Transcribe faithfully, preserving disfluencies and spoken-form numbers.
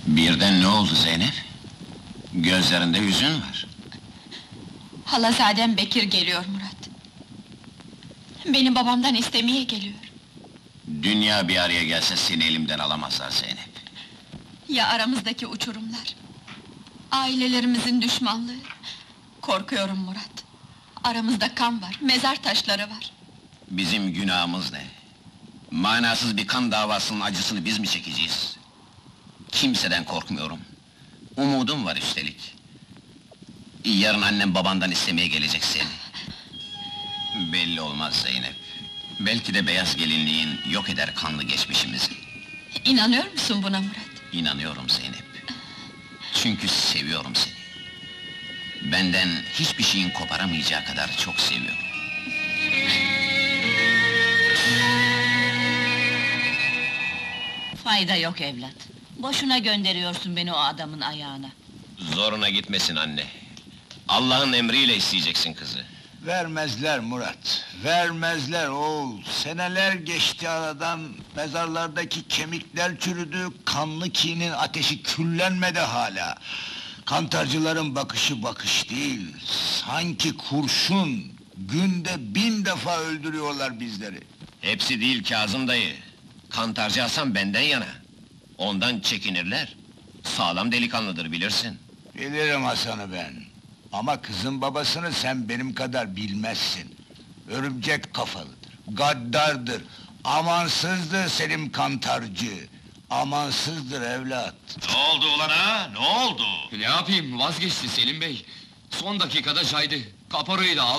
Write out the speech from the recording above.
Birden ne oldu Zeynep? Gözlerinde hüzün var. Halazadem Bekir geliyor Murat. Beni babamdan istemeye geliyor. Dünya bir araya gelse seni elimden alamazlar Zeynep. Ya aramızdaki uçurumlar? Ailelerimizin düşmanlığı? Korkuyorum Murat. Aramızda kan var, mezar taşları var. Bizim günahımız ne? Manasız bir kan davasının acısını biz mi çekeceğiz? Kimseden korkmuyorum. Umudum var üstelik. Yarın annem babandan istemeye gelecek seni. Belli olmaz Zeynep. Belki de beyaz gelinliğin yok eder kanlı geçmişimizi. İnanıyor musun buna Murat? İnanıyorum Zeynep. Çünkü seviyorum seni. Benden hiçbir şeyin koparamayacağı kadar çok seviyorum. Fayda yok evlat. Boşuna gönderiyorsun beni o adamın ayağına. Zoruna gitmesin anne. Allah'ın emriyle isteyeceksin kızı. Vermezler Murat, vermezler oğul. Seneler geçti aradan, mezarlardaki kemikler çürüdü, kanlı kinin ateşi küllenmedi hala. Kantarcıların bakışı bakış değil, sanki kurşun. Günde bin defa öldürüyorlar bizleri. Hepsi değil Kazım dayı. Kantarcı Hasan benden yana. Ondan çekinirler. Sağlam delikanlıdır bilirsin. Bilirim Hasan'ı ben. Ama kızın babasını sen benim kadar bilmezsin. Örümcek kafalıdır, gaddardır, amansızdır Selim Kantarcı. Amansızdır evlat. Ne oldu ulan ha? Ne oldu? Ne yapayım, vazgeçti Selim bey. Son dakikada caydı. Kaporayı da al.